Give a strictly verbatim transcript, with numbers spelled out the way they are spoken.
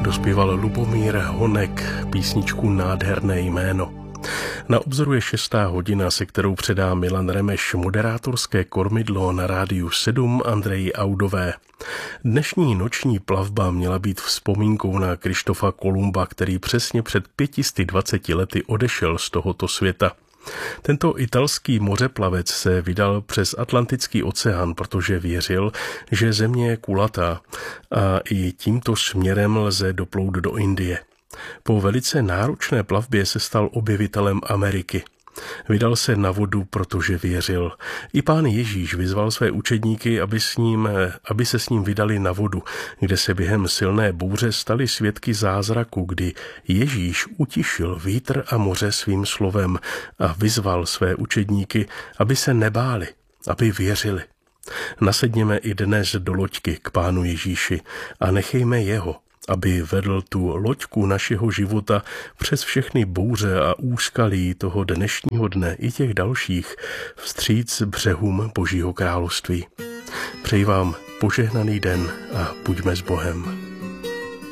dospěval Lubomír Honek písničku Nádherné jméno. Na obzoru je šestá hodina, se kterou předá Milan Remeš moderátorské kormidlo na rádiu sedm Andreji Audové. Dnešní noční plavba měla být vzpomínkou na Kryštofa Kolumba, který přesně před pětisty dvaceti lety odešel z tohoto světa. Tento italský mořeplavec se vydal přes Atlantický oceán, protože věřil, že země je kulatá a i tímto směrem lze doplout do Indie. Po velice náročné plavbě se stal objevitelem Ameriky. Vydal se na vodu, protože věřil. I Pán Ježíš vyzval své učedníky, aby, s ním, aby se s ním vydali na vodu, kde se během silné bouře stali svědky zázraku, kdy Ježíš utišil vítr a moře svým slovem a vyzval své učedníky, aby se nebáli, aby věřili. Nasedněme i dnes do loďky k Pánu Ježíši a nechejme jeho, aby vedl tu loďku našeho života přes všechny bouře a úskalí toho dnešního dne i těch dalších vstříc břehům Božího království. Přeji vám požehnaný den a buďme s Bohem.